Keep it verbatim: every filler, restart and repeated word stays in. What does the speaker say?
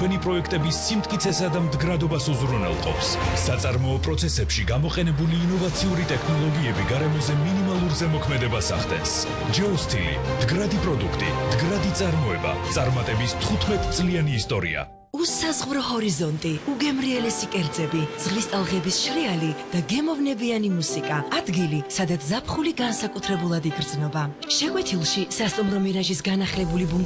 თქვენი პროექტების სიმტკიცესა და მდგრადობას უზრუნველყოფს. საწარმოო პროცესებში გამოყენებული ინოვაციური ტექნოლოგიები გარემოზე მინიმალურ ზემოქმედებას ახდენს. Geostili, მდგრადი პროდუქტი, მდგრადი წარმოება, წარმატების თხუთმეტწლიანი ისტორია. უსაზღვრო ჰორიზონტი, უგემრიელესი კერძები, ზღვის ტალღების შრიალი და გემოვნებიანი მუსიკა. ადგილი, სადაც ზაფხული განსაკუთრებულად იგრძნობა. შეგვეთილში სასტუმრო მირაჟის განახლებული